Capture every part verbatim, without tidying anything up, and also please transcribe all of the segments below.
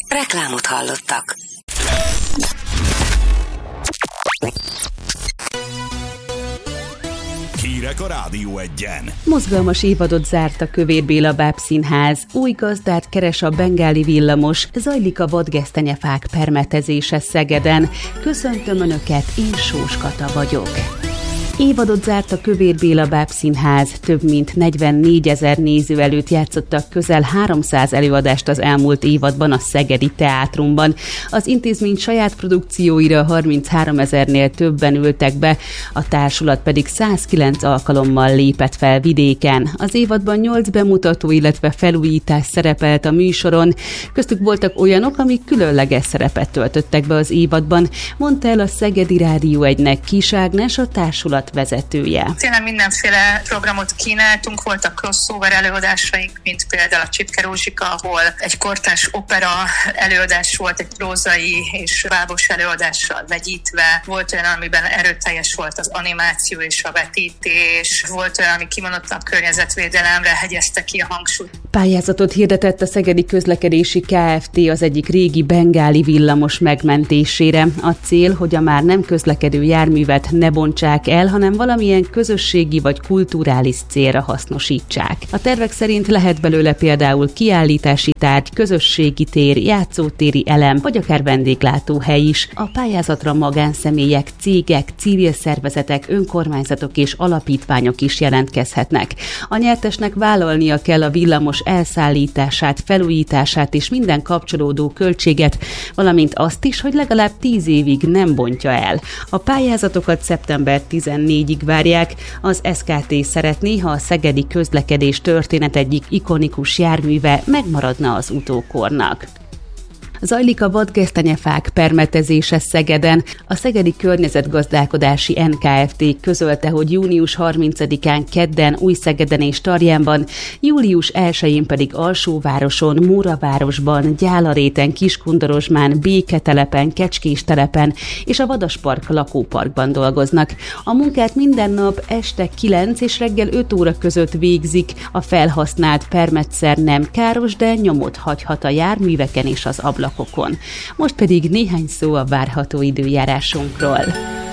Reklámot hallottak. Hírek a Rádió Egyen. Mozgalmas évadot zárt a Kövér Béla Bábszínház. Új gazdát keres a bengáli villamos. Zajlik a vadgesztenyefák permetezése Szegeden. Köszöntöm Önöket, én Sós Kata vagyok. Évadot zárt a Kövér Béla Bábszínház. Több mint negyvennégyezer néző előtt játszottak közel háromszáz előadást az elmúlt évadban a Szegedi Teátrumban. Az intézmény saját produkcióira harmincháromezernél többen ültek be, a társulat pedig százkilenc alkalommal lépett fel vidéken. Az évadban nyolc bemutató, illetve felújítás szerepelt a műsoron. Köztük voltak olyanok, amik különleges szerepet töltöttek be az évadban, mondta el a Szegedi Rádió egynek Kis Ágnes, a társulat vezetője. Tényleg mindenféle programot kínáltunk, voltak crossover előadásaink, mint például a Csipke Rózsika, ahol egy kortárs opera előadás volt, egy prózai és bábos előadással vegyítve. Volt olyan, amiben erőteljes volt az animáció és a vetítés. Volt olyan, ami kimondottan környezetvédelemre hegyezte ki a hangsúlyt. Pályázatot hirdetett a Szegedi Közlekedési Kft. Az egyik régi bengáli villamos megmentésére. A cél, hogy a már nem közlekedő járművet ne bontsák el, hanem valamilyen közösségi vagy kulturális célra hasznosítsák. A tervek szerint lehet belőle például kiállítási tárgy, közösségi tér, játszótéri elem, vagy akár vendéglátóhely is. A pályázatra magánszemélyek, cégek, civil szervezetek, önkormányzatok és alapítványok is jelentkezhetnek. A nyertesnek vállalnia kell a villamos elszállítását, felújítását és minden kapcsolódó költséget, valamint azt is, hogy legalább tíz évig nem bontja el. A pályázatokat szeptember tizennégyedikéig várják. Az es ká té szeretné, ha a szegedi közlekedés történet egyik ikonikus járműve megmaradna az utókornak. Zajlik a vadgesztenyefák permetezése Szegeden. A Szegedi Környezetgazdálkodási en ká ef té közölte, hogy június harmincadikán kedden Újszegeden és Tarjánban, július elsején pedig Alsóvároson, Móravárosban, Gyálaréten, Kiskundorozsmán, Béketelepen, Kecskéstelepen és a Vadaspark lakóparkban dolgoznak. A munkát minden nap este kilenc és reggel öt óra között végzik. A felhasznált permetszer nem káros, de nyomot hagyhat a járműveken és az ablakokon. Most pedig néhány szó a várható időjárásunkról.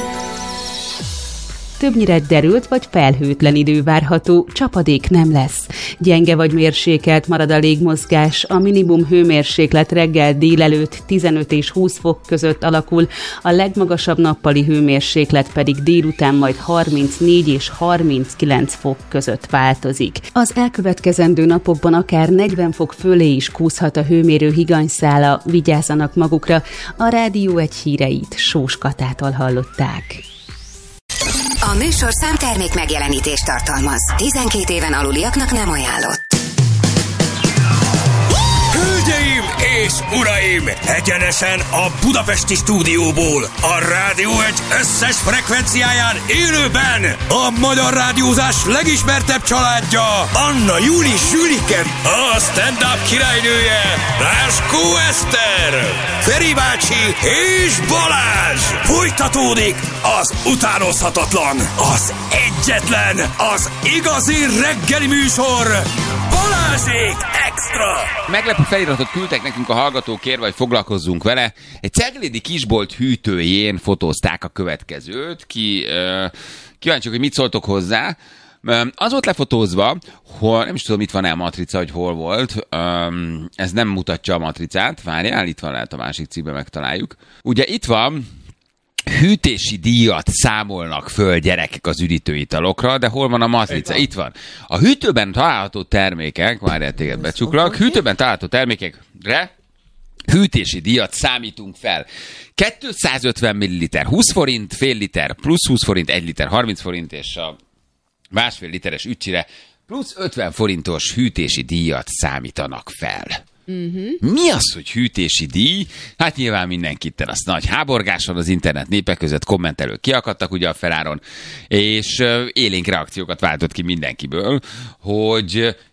Többnyire derült vagy felhőtlen idő várható, csapadék nem lesz. Gyenge vagy mérsékelt marad a légmozgás, a minimum hőmérséklet reggel délelőtt tizenöt és húsz fok között alakul, a legmagasabb nappali hőmérséklet pedig délután majd harmincnégy és harminckilenc fok között változik. Az elkövetkezendő napokban akár negyven fok fölé is kúszhat a hőmérő higanyszála, vigyázzanak magukra. A Rádió egy híreit Sós Katától hallották. A műsor számtermék megjelenítést tartalmaz. tizenkét éven aluliaknak nem ajánlott. Hölgyeim és uraim! Egyenesen a budapesti stúdióból, a Rádió egy összes frekvenciáján élőben a magyar rádiózás legismertebb családja, Anna Júli Zsülike, a stand-up királynője, Ráskó Eszter, Feri bácsi és Balázs! Folytatódik az utánozhatatlan, az egyetlen, az igazi reggeli műsor, Balázsék Extra! Meglepő feliratot küldtek nekünk a hallgatók, kérve, hogy foglalkozzunk vele. Egy ceglédi kisbolt hűtőjén fotózták a következőt. Ki, uh, kíváncsiak, hogy mit szóltok hozzá. Um, az volt lefotózva, hogy nem is tudom, itt van-e a matrica, hogy hol volt. Um, ez nem mutatja a matricát. Várjál, itt van, lehet a másik cikkben megtaláljuk. Ugye itt van, hűtési díjat számolnak föl gyerekek az üdítőitalokra, de hol van a matrica? Itt van. A hűtőben található termékek, várjál, téged becsuklak, hűtőben található termékekre hűtési díjat számítunk fel. kétszázötven milliliter húsz forint, fél liter plusz húsz forint, egy liter harminc forint, és a másfél literes ücsire plusz ötven forintos hűtési díjat számítanak fel. Uh-huh. Mi az, hogy hűtési díj? Hát nyilván mindenkit azt nagy háborgás van az internet népek között, kommentelők kiakadtak ugye a feláron, és élénk reakciókat váltott ki mindenkiből, hogy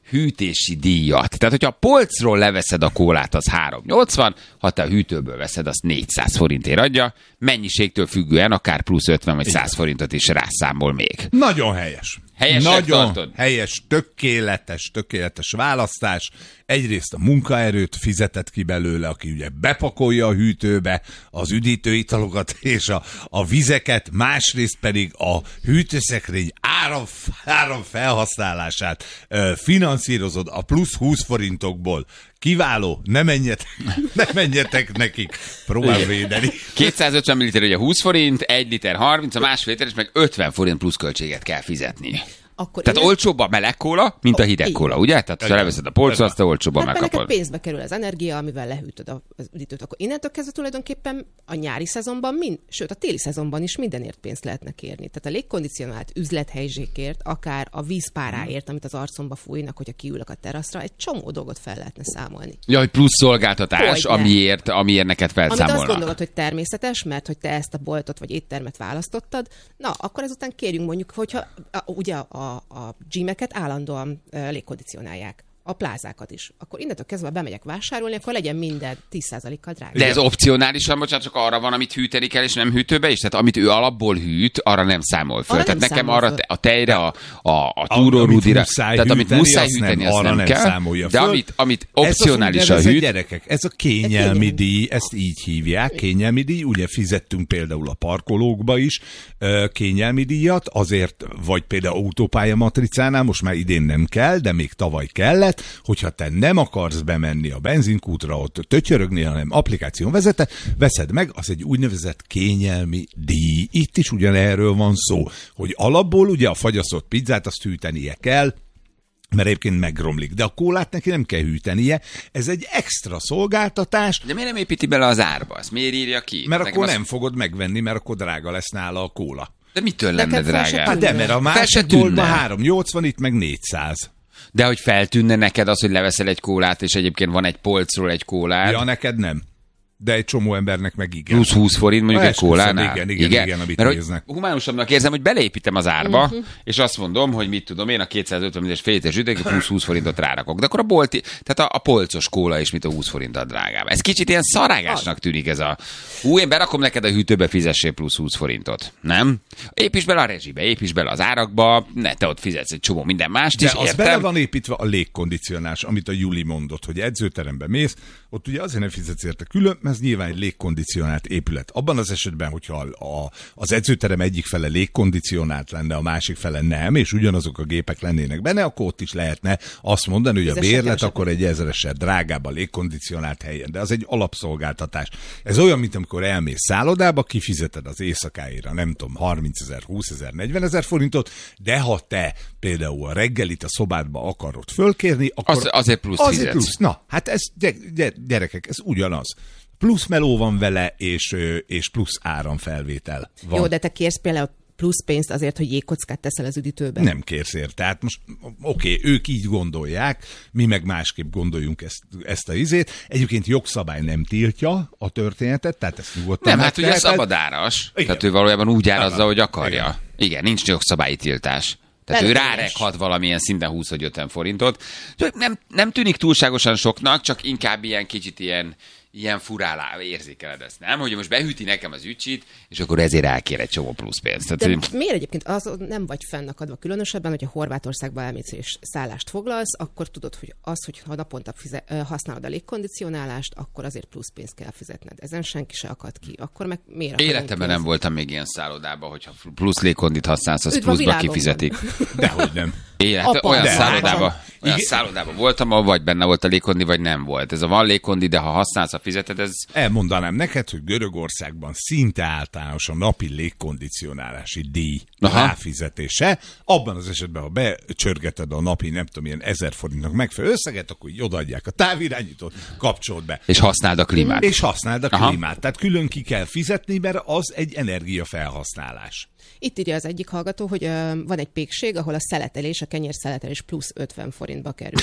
hűtési díjat. Tehát, hogyha a polcról leveszed a kólát, az három nyolcvan, ha te a hűtőből veszed, azt négyszáz forintért adja, mennyiségtől függően akár plusz ötven vagy száz forintot is rászámol még. Nagyon helyes. Helyesnek Nagyon tartod? helyes, tökéletes, tökéletes választás. Egyrészt a munkaerőt fizetett ki belőle, aki ugye bepakolja a hűtőbe az üdítőitalokat és a, a vizeket, másrészt pedig a hűtőszekrény áram, áram felhasználását ö, finanszírozod a plusz húsz forintokból. Kiváló, ne menjetek, ne menjetek nekik, próbál védeni. kétszázötven milliliter ugye húsz forint, egy liter harminc, a másfél liter, és meg ötven forint plusz költséget kell fizetni. Akkor Tehát innen... olcsóbb a meleg kóla, mint a hideg kóla, ugye? Tehát ha leveszed a polcra, azt te olcsóbban hát megkapod. neked pénzbe kerül az energia, amivel lehűtöd az üdítőt. Akkor innentől kezdve tulajdonképpen a nyári szezonban, mind, sőt a téli szezonban is mindenért pénzt lehetne kérni. Tehát a légkondicionált üzlethelyzsékért, akár a vízpáráért, amit az arcomba fújnak, hogyha kiülök a teraszra, egy csomó dolgot fel lehetne számolni. Ja, hogy plusz szolgáltatás, Hogyne. amiért, amiért neked felszámolnak. Amit azt gondolod, hogy természetes, mert hogy te ezt a boltot vagy éttermet választottad, na, akkor ezután kérjünk mondjuk, hogyha a, ugye a, a gymeket állandóan uh, légkondicionálják. A plázákat is. Akkor innentől kezdve bemegyek vásárolni, akkor legyen minden tíz százalékkal drágább. De ez opcionálisan, bocsánat, csak arra van, amit hűteni kell, és nem hűtőbe is? Tehát amit ő alapból hűt, arra nem számol föl. Arra Tehát nem nekem számol arra föl. te, a tejre, a, a, a túrórudira, tehát amit muszáj hűteni, azt nem, nem kell. Számolja de föl. amit, amit Ez a opcionálisan úgynevezett hűt, gyerekek, ez a kényelmi díj, ezt így hívják, kényelmi díj, ugye fizettünk például a parkolókba is ö, kényelmi díjat, azért, vagy például autópálya matricánál, most már idén nem kell, de még tavaly kellett, hogyha te nem akarsz bemenni a benzinkútra, ott tötyörögni, hanem applikáción vezete, veszed meg, az egy úgynevezett kényelmi díj. Itt is ugyanerről van szó, hogy alapból ugye a fagyasztott pizzát azt hűtenie kell, mert egyébként megromlik. De a kólát neki nem kell hűtenie, ez egy extra szolgáltatás. de miért nem építi bele az árba? Azt miért írja ki? Mert Nekem akkor az... nem fogod megvenni, mert akkor drága lesz nála a kóla. De mitől lenne Neked fel se drágább? Hát de, mert a Fel se másik boltban tűnne. három nyolcvan, itt meg négyszáz. De hogy feltűnne neked az, hogy leveszel egy kólát, és egyébként van egy polcról egy kólád, Ja, neked nem. De egy csomó embernek meg igen. plusz húsz forint mondjuk egy Persze, kólánál. igen, igen, igen, amit Mert néznek. hogy humánusabbnak érzem, hogy beleépítem az árba, uh-huh. és azt mondom, hogy mit tudom én, a kétszázötven milliós fél literes üdeg, plusz húsz forintot rárakok. De akkor a bolti, tehát a, a polcos kóla is, mint a húsz forinttal drágább. Ez kicsit ilyen szarágásnak tűnik ez a... Ú, én berakom neked a hűtőbe, fizessél plusz húsz forintot. Nem? Építs bele a rezsibe, építs bele az árakba, ne te ott fizetsz egy csomó minden mást De is, az értem? bele van építve a légkondicionálás, amit a Juli mondott, hogy edzőterembe mész, ott ugye azért nem fizetsz érte külön, mert ez nyilván egy légkondicionált épület. Abban az esetben, hogyha a, az edzőterem egyik fele légkondicionált lenne, a másik fele nem, és ugyanazok a gépek lennének benne, akkor ott is lehetne azt mondani, hogy a Fizesse bérlet kevesebbet. akkor egy ezeresel drágább a légkondicionált helyen. De az egy alapszolgáltatás. Ez olyan, mint amikor elmész szállodába, kifizeted az éjszakáira, nem tudom, harmincezer, húszezer, negyvenezer forintot, de ha te például a reggelit a szobádba akarod fölkérni, akkor Az, azért plusz azért fizetsz. plusz. Na, hát ez, gyerekek, ez ugyanaz. Plusz meló van vele, és, és plusz áramfelvétel van. Jó, de te kérsz például plusz pénzt azért, hogy jégkockát teszel az üdítőbe. Nem kérsz érte. Tehát most oké, okay, ők így gondolják, mi meg másképp gondoljunk ezt, ezt a izét. Egyébként jogszabály nem tiltja a történetet, tehát ezt nyugodtan Nem, hát ugye megteheted. szabadáras. Igen. Tehát ő valójában úgy árazza, Igen. hogy akarja. Igen, Igen. Igen nincs jogszabályi tiltás. Tehát ő Lehetséges. rárekhat valamilyen szinten húsz vagy ötven forintot. Csak nem, nem tűnik túlságosan soknak, csak inkább ilyen kicsit ilyen, ilyen furálá érzékeled ezt, nem? Hogy most behűti nekem az ücsit, és akkor ezért elkér egy csomó plusz pénzt. Tehát, De hogy- miért egyébként az nem vagy fennakadva különösebben, hogyha Horvátországba elmész és szállást foglalsz, akkor tudod, hogy az, hogy ha naponta fize- ö, használod a légkondicionálást, akkor azért plusz pénzt kell fizetned. Ezen senki se akad ki. Akkor meg miért akarunk Életemben nem pénzt? voltam még ilyen szállodában, hogyha plusz légkondit használsz, az Üdv a pluszba világon kifizetik. Dehogy nem. Élet, Apa, olyan de szállodában, hát olyan Igen. szállodában voltam, ahol vagy benne volt a légkondi, vagy nem volt. Ez a van légkondi, de ha használsz, ha fizeted, ez Elmondanám neked, hogy Görögországban szinte általános a napi légkondicionálási díj Aha. ráfizetése. Abban az esetben, ha becsörgeted a napi, nem tudom, ilyen ezer forintnak megfelelő összeget, akkor így odaadják a távirányítót, kapcsold be. és használd a klímát. És használd a Aha. klímát. Tehát külön ki kell fizetni, mert az egy energiafelhasználás. Itt írja az egyik hallgató, hogy ö, van egy pékség, ahol a szeletelés, a kenyérszeletelés plusz ötven forintba kerül.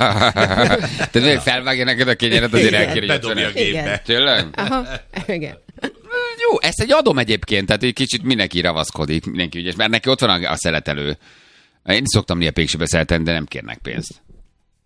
Tehát, hogy felvágja neked a kényered, azért Igen, elkéri bedobja a ötvenet. gépbe. Tényleg? Aha, igen. Jó, ezt egy adom egyébként, tehát egy kicsit mindenki ravaszkodik, mindenki ügyes, mert neki ott van a, a szeletelő. Én is szoktam néha pékségbe szeletelni, de nem kérnek pénzt.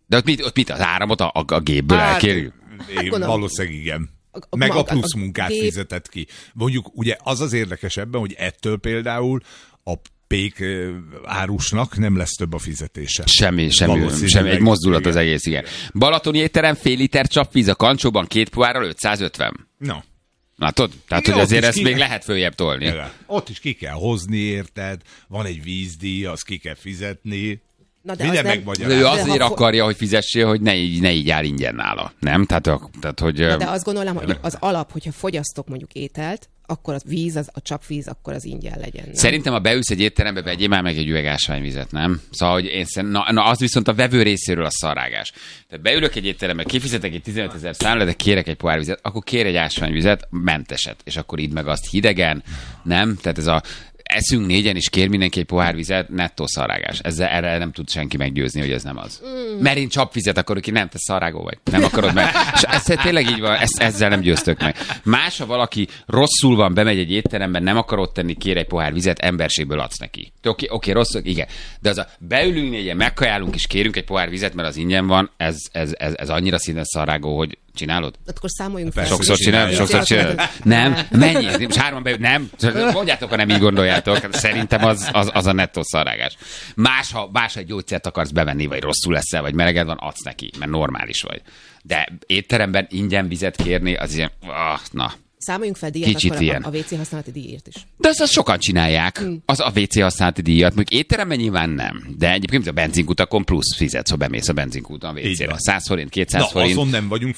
De ott mit, ott mit az áramot a, a gépből hát, elkérjük? Én valószínűleg igen. Meg a plusz munkát gép... fizetett ki. Mondjuk ugye az az érdekes ebben, hogy ettől például a pék árusnak nem lesz több a fizetése. Semmi, semmi, semmi egy mozdulat igen. Az egész, igen. Balatoni étterem, fél liter csapvíz a kancsóban, két pohárral ötszázötven. No. Látod? Tehát, igen, hogy azért ezt ki... még lehet följebb tolni. Igen. Ott is ki kell hozni, érted? Van egy vízdíj, azt ki kell fizetni. Na de az nem... De ő azért akarja, hogy fizessél, hogy ne így, ne így áll ingyen nála. Nem? Tehát, tehát hogy... Na de azt gondolom, hogy az alap, hogyha fogyasztok mondjuk ételt, akkor a víz, az, a csapvíz, akkor az ingyen legyen. Nem? Szerintem, ha beülsz egy étterembe, vegyél már meg egy üveg ásványvizet, nem? Szóval, hogy én szerint, na, na, az viszont a vevő részéről a szarágás. Tehát beülök egy étterembe, kifizetek egy tizenötezer számlát, de kérek egy pohár vizet, akkor kér egy ásványvizet, menteset, és akkor idd meg azt hidegen, nem? Tehát ez a eszünk négyen, és kér mindenki egy pohár vizet, nettó szarágás. Ezzel erre nem tud senki meggyőzni, hogy ez nem az. Mm. Mert én csapvizet akarok, ki nem, te szarágó vagy. Nem akarod meg. És ez tényleg így van, ezt, ezzel nem győztök meg. Más, ha valaki rosszul van, bemegy egy étteremben, nem akar ott tenni, kér egy pohár vizet, emberségből adsz neki. Oké, okay, okay, rosszul, igen. De az a beülünk négyen, megkajálunk és kérünk egy pohár vizet, mert az ingyen van, ez, ez, ez, ez annyira színes szarágó, hogy csinálod? Akkor számoljunk fel. Sokszor csinálod, sokszor csinálod. Nem, mennyi? Most hárman beül, nem. Mondjátok, ha nem így gondoljátok. Szerintem az, az, az a nettó szarágás. Más, ha más egy gyógyszert akarsz bevenni, vagy rosszul leszel, vagy meleged van, adsz neki, mert normális vagy. De étteremben ingyen vizet kérni, az ilyen, ah, na. Számoljunk fel díjat Kicsit akkor ilyen. a, a vé cé használati díjért is. De azt, azt sokan csinálják, mm. az a vé cé használati díjat. Mondjuk étteremben nyilván nem. De egyébként a benzinkutakon plusz fizetsz, ha bemész a benzinkúton a vé cére. száz forint, kétszáz Na, forint. azon nem vagyunk